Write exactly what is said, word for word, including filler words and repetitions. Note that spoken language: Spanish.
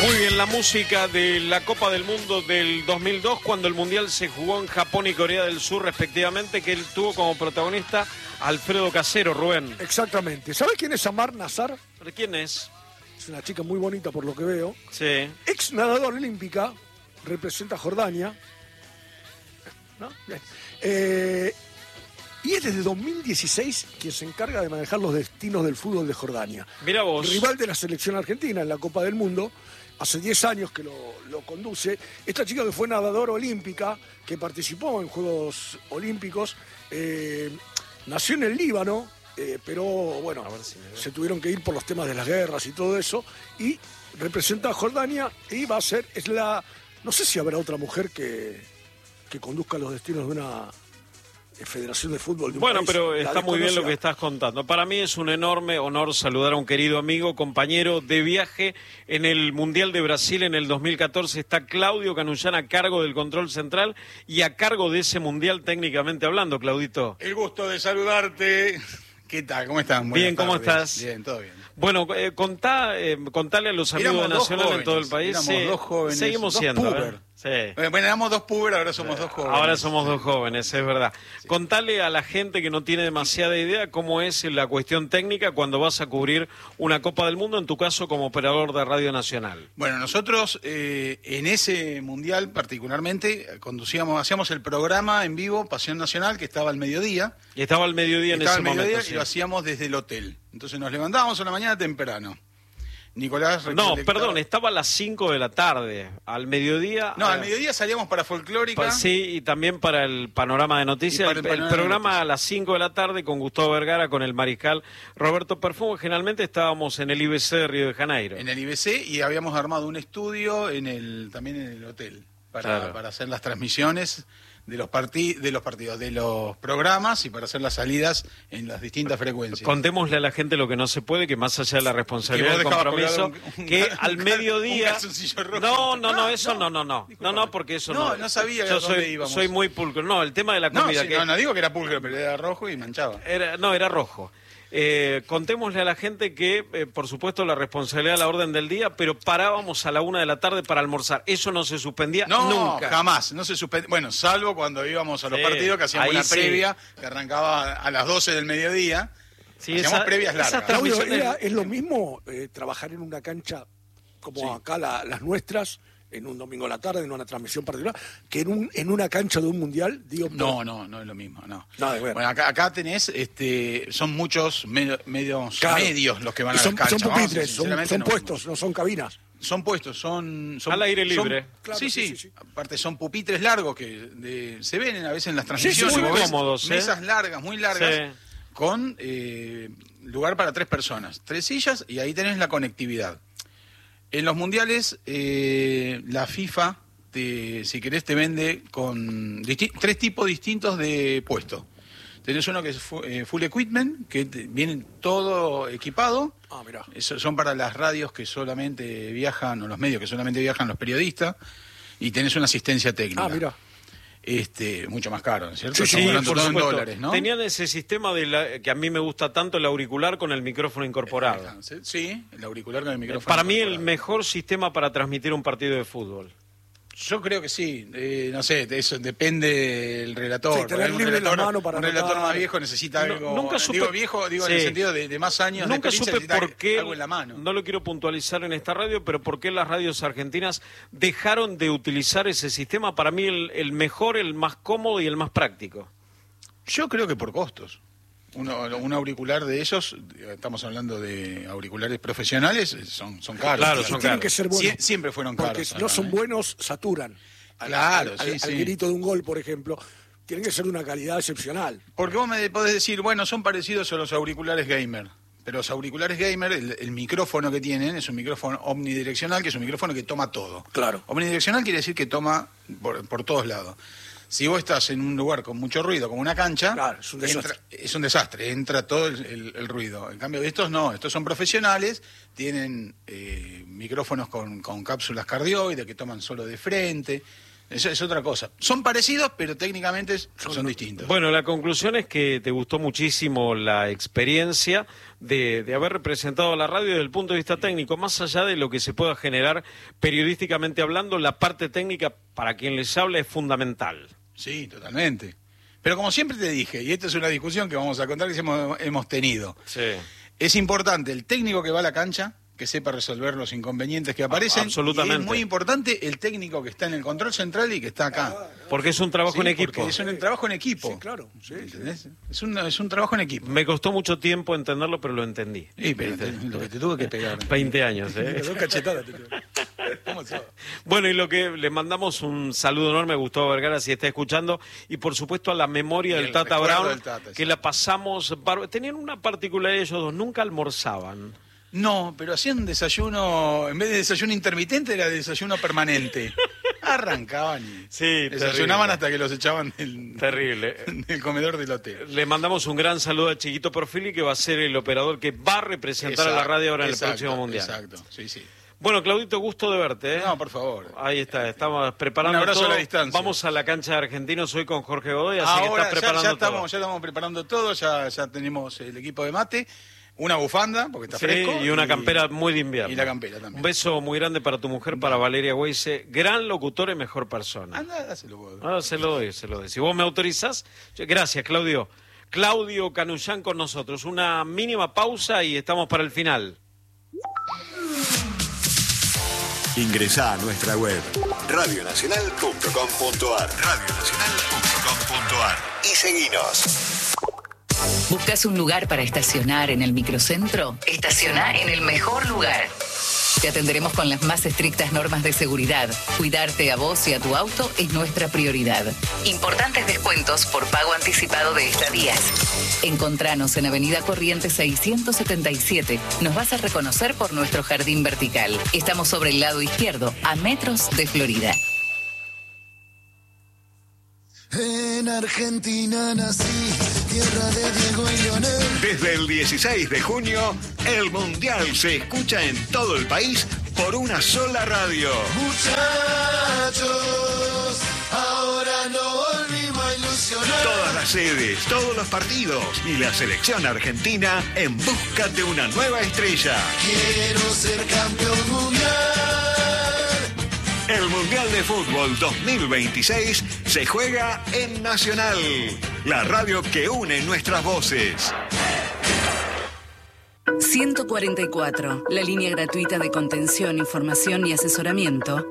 Muy bien, la música de la Copa del Mundo del dos mil dos, cuando el Mundial se jugó en Japón y Corea del Sur respectivamente, que él tuvo como protagonista Alfredo Casero, Rubén. Exactamente. ¿Sabes quién es Amar Nazar? ¿Pero quién es? Es una chica muy bonita por lo que veo. Sí. Ex nadadora olímpica, representa a Jordania. ¿No? Bien. Eh, y es desde dos mil dieciséis quien se encarga de manejar los destinos del fútbol de Jordania. Mira vos. Rival de la selección argentina en la Copa del Mundo. Hace diez años que lo, lo conduce. Esta chica que fue nadadora olímpica, que participó en Juegos Olímpicos, eh, nació en el Líbano, eh, pero bueno, si se tuvieron que ir por los temas de las guerras y todo eso, y representa a Jordania y va a ser, es la, no sé si habrá otra mujer que, que conduzca los destinos de una Federación de Fútbol de un Bueno, país. pero La está muy bien lo desconocida. que estás contando. Para mí es un enorme honor saludar a un querido amigo, compañero de viaje en el Mundial de Brasil en el dos mil catorce. Está Claudio Canullán a cargo del control central y a cargo de ese Mundial técnicamente hablando, Claudito. El gusto de saludarte. ¿Qué tal? ¿Cómo están? Buenas Bien, ¿cómo tardes. estás? Bien, todo bien. Bueno, eh, contá, eh, contale a los amigos Éramos de dos Nacional en jóvenes, todo el país. éramos Sí, dos jóvenes, seguimos dos siendo. puber. ¿eh? Sí. Bueno, éramos dos puber, ahora somos dos jóvenes. Ahora somos dos jóvenes, es verdad. Sí. Contale a la gente que no tiene demasiada idea cómo es la cuestión técnica cuando vas a cubrir una Copa del Mundo, en tu caso como operador de Radio Nacional. Bueno, nosotros eh, en ese mundial particularmente conducíamos, hacíamos el programa en vivo Pasión Nacional, que estaba al mediodía. Y estaba al mediodía en estaba ese al mediodía momento. Y sí. lo hacíamos desde el hotel. Entonces nos levantábamos a la mañana temprano. Nicolás No, recolectaba... perdón, estaba a las cinco de la tarde, al mediodía. No, eh, al mediodía salíamos para Folclórica. Pa, sí, y también para el Panorama de Noticias. El, el, panorama el programa de noticias. a las cinco de la tarde con Gustavo Vergara, con el mariscal Roberto Perfumo. Generalmente estábamos en el I B C de Río de Janeiro. En el I B C, y habíamos armado un estudio en el también en el hotel para, claro. para hacer las transmisiones de los, partid de los partidos, de los programas y para hacer las salidas en las distintas frecuencias. Contémosle a la gente lo que no se puede, que más allá de la responsabilidad del compromiso, un, un, que un, al mediodía... Un no, no, no, eso no, no, no. No, no, porque eso no. No, no sabía Yo a dónde soy, íbamos. soy muy pulcro. No, el tema de la comida... No, sí, que... no, no digo que era pulcro, pero era rojo y manchaba. Era, no, era rojo. Eh, contémosle a la gente que, eh, por supuesto, la responsabilidad de la orden del día, pero parábamos a la una de la tarde para almorzar. Eso no se suspendía no, nunca. jamás. No se suspendía. Bueno, salvo cuando íbamos a los sí, partidos, que hacíamos una sí. previa, que arrancaba a las doce del mediodía. Sí, hacíamos esa, previas largas. Claudio, era, ¿es lo mismo eh, trabajar en una cancha como sí. acá la, las nuestras, en un domingo a la tarde, en una transmisión particular, que en un en una cancha de un mundial? Digo, no, por... no, no es lo mismo, no. no bueno. bueno, acá, acá tenés, este, son muchos medio, medios, claro. medios los que van son, a las canchas. Son pupitres, son, son no, puestos, no son cabinas. Son puestos, son... son al aire libre. Son, claro, sí, sí, sí, sí. Aparte son pupitres largos que de, se ven a veces en las transmisiones. Sí, sí, muy cómodos. ¿eh? Mesas largas, muy largas, sí. con eh, lugar para tres personas. Tres sillas y ahí tenés la conectividad. En los mundiales, eh, la FIFA, te, si querés, te vende con tres tipos distintos de puestos. Tenés uno que es eh, full equipment, que te, viene todo equipado. Ah, mirá. Eso son para las radios que solamente viajan, o los medios que solamente viajan los periodistas. Y tenés una asistencia técnica. Ah, mira. Este, mucho más caro, ¿no es cierto? Sí, Estamos sí, hablando por todo en supuesto. dólares, ¿no? Tenían ese sistema de la, que a mí me gusta tanto, el auricular con el micrófono incorporado. Sí, el auricular con el micrófono Para mí incorporado. el mejor sistema para transmitir un partido de fútbol. Yo creo que sí, eh, no sé, eso depende del relator. Sí, tener un libre relator, la mano para un relator anotar. más viejo necesita No, algo. nunca supe, digo viejo, digo sí. en el sentido de, de más años. Nunca de supe por qué, algo en la mano. No lo quiero puntualizar en esta radio, pero por qué las radios argentinas dejaron de utilizar ese sistema. Para mí el, el mejor, el más cómodo y el más práctico. Yo creo que por costos. Uno, un auricular de ellos, estamos hablando de auriculares profesionales, son, son caros. Claro, y son tienen caros. que ser buenos. Sie siempre fueron porque caros. si no son ¿eh? buenos, saturan. Claro, al, sí, al, sí. al grito de un gol, por ejemplo. Tienen que ser de una calidad excepcional. Porque vos me podés decir, bueno, son parecidos a los auriculares gamer. Pero los auriculares gamer, el, el micrófono que tienen es un micrófono omnidireccional, que es un micrófono que toma todo. Claro. Omnidireccional quiere decir que toma por, por todos lados. Si vos estás en un lugar con mucho ruido, como una cancha, claro, es un desastre. Entra, es un desastre, entra todo el, el, el ruido. En cambio, estos no, estos son profesionales, tienen eh, micrófonos con, con cápsulas cardioides que toman solo de frente. Eso es otra cosa. Son parecidos, pero técnicamente son, son distintos. Bueno, la conclusión es que te gustó muchísimo la experiencia de, de haber representado a la radio desde el punto de vista técnico, más allá de lo que se pueda generar periodísticamente hablando, la parte técnica para quien les habla es fundamental. Sí, totalmente. Pero como siempre te dije, y esta es una discusión que vamos a contar que hemos, hemos tenido, Sí. es importante el técnico que va a la cancha, que sepa resolver los inconvenientes que aparecen. Absolutamente. Y es muy importante el técnico que está en el control central y que está acá. Porque es un trabajo Sí, en equipo. porque es un trabajo en equipo. Sí, claro. Sí, sí. ¿Entendés? Es, un, es un trabajo en equipo. Me costó mucho tiempo entenderlo, pero lo entendí. Sí, pero te- lo que te tuve que pegar. veinte años, ¿eh? Dos cachetadas te quedo. ¿Cómo se va? Bueno, y lo que le mandamos un saludo enorme a Gustavo Vergara, si está escuchando, y por supuesto a la memoria Y del el Tata recuerdo Brown, del Tata, que sí. la pasamos... bar- Tenían una particularidad ellos dos, nunca almorzaban. No, pero hacían desayuno, en vez de desayuno intermitente era desayuno permanente. Arrancaban y Sí, desayunaban terrible. hasta que los echaban del, Terrible. del comedor del hotel. Le mandamos un gran saludo a Chiquito Perfili, que va a ser el operador que va a representar a la Exacto, radio ahora en el exacto, próximo Mundial. Exacto, sí, sí. Bueno, Claudito, gusto de verte, ¿eh? No, por favor. Ahí está, estamos preparando Un abrazo todo. a la distancia. Vamos a la cancha de Argentinos hoy con Jorge Godoy, así que Ahora está ya, preparando ya todo. estamos, ya estamos preparando todo, ya, ya tenemos el equipo de mate, una bufanda, porque está Sí, fresco. y una campera muy de invierno. Y la campera también. Un beso muy grande para tu mujer, para Valeria Weise, gran locutor y mejor persona. Anda, dáselo vos. Ah, se lo doy, se lo doy. Si vos me autorizás, yo- gracias, Claudio. Claudio Canullán con nosotros. Una mínima pausa y estamos para el final. Ingresá a nuestra web radio nacional punto com punto ar radio nacional punto com punto ar y seguinos. ¿Buscas un lugar para estacionar en el microcentro? Estaciona en el mejor lugar. Te atenderemos con las más estrictas normas de seguridad. Cuidarte a vos y a tu auto es nuestra prioridad. Importantes descuentos por pago anticipado de estadías. Encontranos en Avenida Corrientes seiscientos setenta y siete. Nos vas a reconocer por nuestro jardín vertical. Estamos sobre el lado izquierdo, a metros de Florida. En Argentina nací, tierra de Diego y Leonel. Desde el dieciséis de junio, el Mundial se escucha en todo el país por una sola radio. Muchachos, ahora no volvimos a ilusionar. Todas las sedes, todos los partidos y la selección argentina en busca de una nueva estrella. Quiero ser campeón mundial. El Mundial de Fútbol dos mil veintiséis se juega en Nacional, la radio que une nuestras voces. ciento cuarenta y cuatro, la línea gratuita de contención, información y asesoramiento